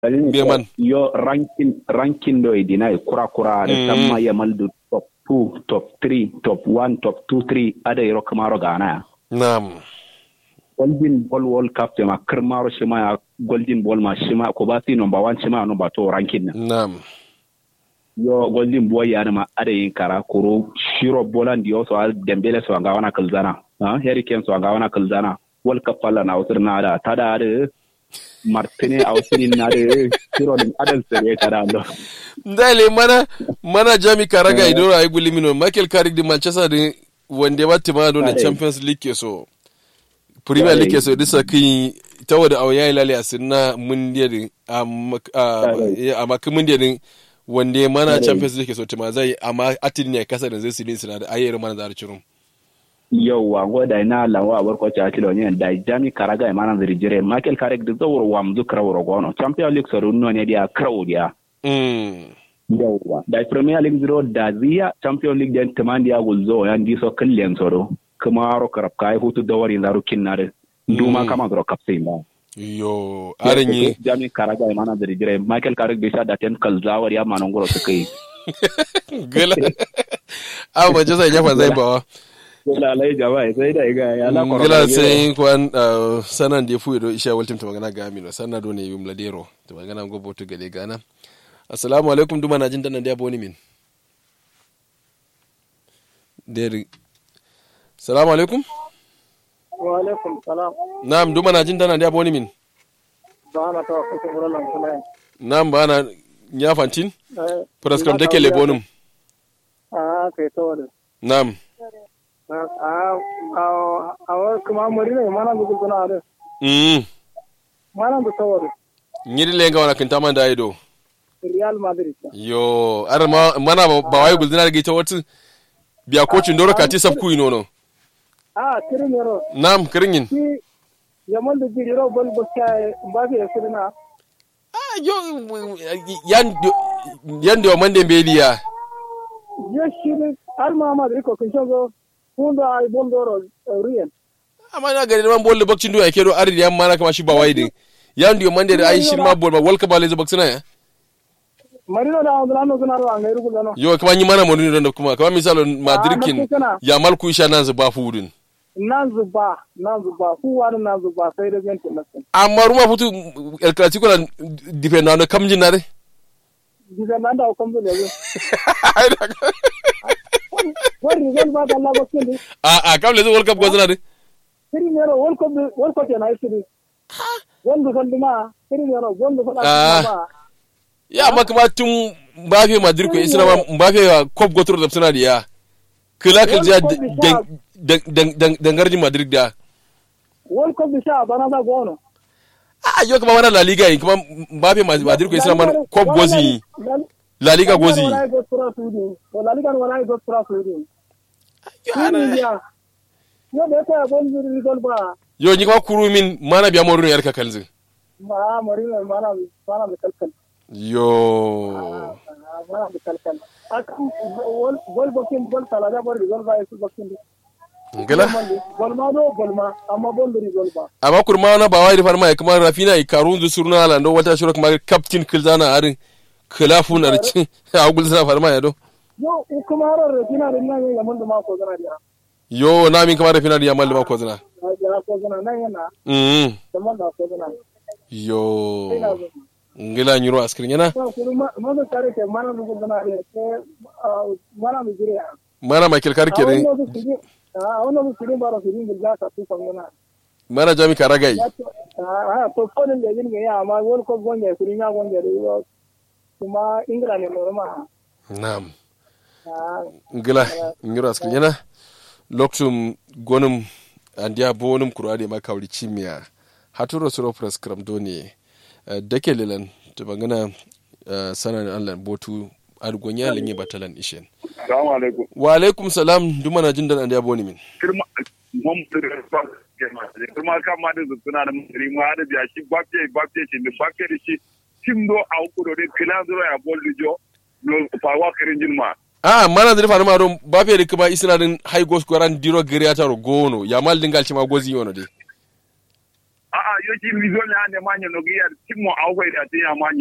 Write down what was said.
Beman. Yo ranking do idina kura da tamma Yamal do top 2, top 3, top 1, top 2, 3 ada yoro kamaro gana. Naam. Golden Ball World Cup ma kamaro shima ya Golden Ball ma shima ko ba si number 1 shima number 2 ranking na. Naam. Yo Golden Boy ya ma ada yin kara kuro shiro bolan dio so al Dembele so anga wana kalzana. Harry Kane so anga wana kalzana. World Cup falla na usirna da tada da Martini a wasu na da shiro din adal sai kada ando. Ndale mana Jami Karaga idora ay gulimino Michael Carrick di Manchester di wande batte ma don Champions League so Premier League so disa kin tawada awya ilale asinna mun dia din amma mun dia din wande mana Champions League so tima zai amma atin ne kasa da zai silin sina da ayyar mana zar cirum yauwa goda ina lawa barko ta tilo ne da Jami Karaga e mana zari jire Michael Carrick da zawur wa mzu krawro gono Champions League so no ne dia krawdiya yauwa da Premier League zero da ziya Champions League den tamandiya gulzo yan di so kallen soro kuma ro karab kai hutu dawari zaru kinnare duma kama zoro kapse ma yo arenyi Jami Karaga e mana zari jire Michael Carrick bisa da ten kalzawar ya manongoro su kai gala ba je sai ya fa zai ba lalai jama'a sai da ga ya la korona gila sai kwan sanan da fu do isha waltim to magana ga amino sanna do ne yum ladero to magana go botu gale gana assalamu alaikum duma na jin dan da boni min deri assalamu alaikum wa alaikum salam na'am duma na jin dan da boni min bana to ko buralan kulai na'am bana nya fantin praskam dake le bonum kai to na'am awar kuma mari ne mana da kuna da mana da tawar nyiri lenga wana kintama da ido Real Madrid yo ar mana ba wai guldina da gita wata biya coachin doro kati sab ku inono kirin yaro nam kirin yin yaman da jiro bal bakka ba ga sirna yo yan do mande beliya yo shi har ma Madrid ko kin shago kunda ay bondoro riyan amma na gari man bolle bakcin do yake do ardi yan mana kama shi ba wai din yan do mande da ai shi ma bol ba walka ba lezo baksina ya marino da andano kana ro an ngairu kulano yo kama nyi mana monino don kuma kama misalo madrikin ya malku isha nan zuba fudin nan zuba fu wani nan zuba sai da gente nasin amma ruma futu el clasico la dipenda na kamjin na de dipenda da kamjin ne wani zan ba da Allah bakin kam lezo world cup gozana de siri nero world cup na isiri wanda kan duma siri nero wanda fada ma ya amma kuma tun Mbappe Madrid ko isra Mbappe cup gotro da suna diya kila ja dangarji Madrid da world cup sha bana da gono yo kuma wannan La Liga kuma Mbappe Madrid ko isra man cup gozi La Liga gozi La Liga wala go tra fudi yo da ta bon result ba yo ni ko kuru min mana biya moru yar ka kalzi ma mari mana da kalkal yo mana da kalkal akan bol bokin bol talaga bol result ba su bokin ngala bol ma amma bol result ba amma kurma na ba wai da farma kuma Rafina ikarun zu surna la ndo wata shiro kuma captain kilzana arin khilafun arci a gulzana farma ya do yo kuma rar Rafina din nan ya mun da ma ko zana dia yo na min kamar Rafina ya mal ma ko zana ko zana nan yana da man da ko zana yo ngila nyuro askrin yana ma da tare ke mana da zana ke mana da jira mana Michael Carrick ne wannan su ba su rin da ka su kan yana mana Jami Karaga to kodin da yin ya amma wani ko gonje su rin ya gonje da kuma ingila ne normal na'am ngila nyuro askrin yana loktum gonum andiya bonum kurade makawli chimia haturo suro press kramdoni dake lelan to bangana sanan Allah botu argonya lenye batalan ishen assalamu alaikum wa alaikum salam duma na jin dan andiya boni min kirma mom kirma kama da suna da muri ma da biya shi bakke shi timdo a ukuro de kilan zuro ya bollijo no pawa kirinjin ma mana da fara don ba fe da kuma isra din high goals kwaran diro gariata ro gono ya mal dingal ci ma gozi yono de yo ci lizo ne ane manye no giya timo awgo da tiya manye